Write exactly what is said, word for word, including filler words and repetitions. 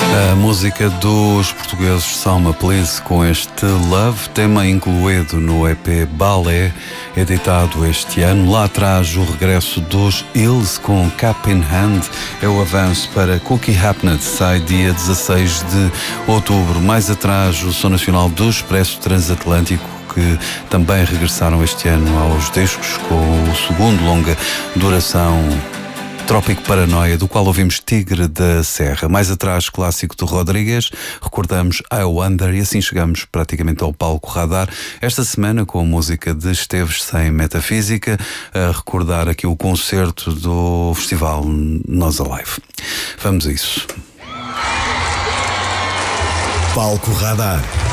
A música dos portugueses Salma Please com este Love, tema incluído no E P Balé, editado este ano. Lá atrás o regresso dos Hills com Cap in Hand, é o avanço para Cookie Hapned, sai dia dezasseis de outubro. Mais atrás o Som Nacional do Expresso Transatlântico, que também regressaram este ano aos discos com o segundo longa duração, Trópico Paranoia, do qual ouvimos Tigre da Serra. Mais atrás, clássico do Rodrigues, recordamos I Wonder, e assim chegamos praticamente ao palco Radar, esta semana com a música de Esteves Sem Metafísica, a recordar aqui o concerto do festival Nós Alive. Vamos a isso. Palco Radar.